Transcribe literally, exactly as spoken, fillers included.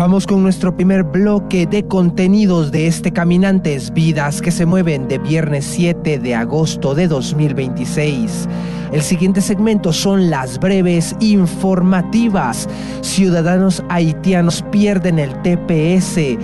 Vamos con nuestro primer bloque de contenidos de este Caminantes, Vidas que se mueven, de viernes siete de agosto de dos mil veintiséis. El siguiente segmento son las breves informativas. Ciudadanos haitianos pierden el T P S.